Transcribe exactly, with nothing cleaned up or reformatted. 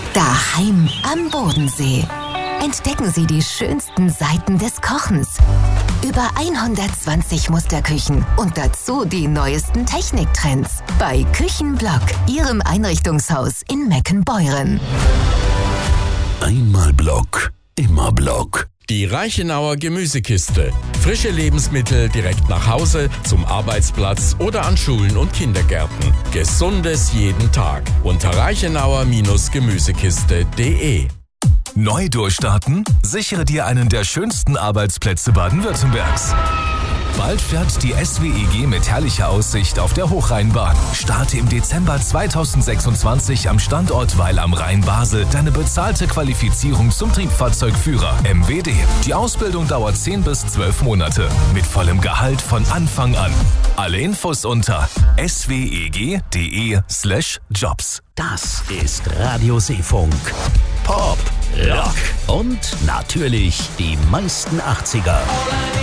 Daheim am Bodensee. Entdecken Sie die schönsten Seiten des Kochens. Über hundertzwanzig Musterküchen und dazu die neuesten Techniktrends. Bei Küchenblock, Ihrem Einrichtungshaus in Meckenbeuren. Einmal Block, immer Block. Die Reichenauer Gemüsekiste. Frische Lebensmittel direkt nach Hause, zum Arbeitsplatz oder an Schulen und Kindergärten. Gesundes jeden Tag. Unter reichenauer Gemüsekiste punkt de. Neu durchstarten? Sichere dir einen der schönsten Arbeitsplätze Baden-Württembergs. Bald fährt die S W E G mit herrlicher Aussicht auf der Hochrheinbahn. Starte im Dezember zweitausendsechsundzwanzig am Standort Weil am Rhein Basel deine bezahlte Qualifizierung zum Triebfahrzeugführer M W D. Die Ausbildung dauert zehn bis zwölf Monate mit vollem Gehalt von Anfang an. Alle Infos unter sweg.de slash jobs. Das ist Radio Seefunk. Pop, Rock und natürlich die meisten achtziger.